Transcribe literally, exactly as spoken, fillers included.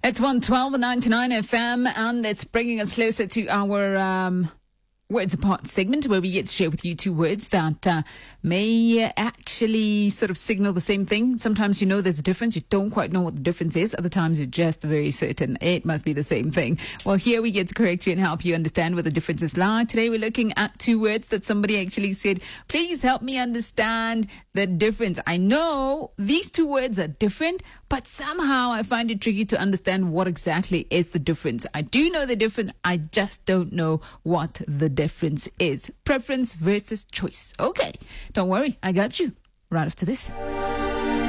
It's one twelve ninety-nine F M, and it's bringing us closer to our um, Words Apart segment, where we get to share with you two words that uh, may actually sort of signal the same thing. Sometimes you know there's a difference. You don't quite know what the difference is. Other times you're just very certain it must be the same thing. Well, here we get to correct you and help you understand where the differences lie. Today we're looking at two words that somebody actually said, please help me understand the difference. I know these two words are different, but somehow I find it tricky to understand what exactly is the difference. I do know the difference. I just don't know what the difference is. Preference versus choice. Okay, don't worry. I got you right after this.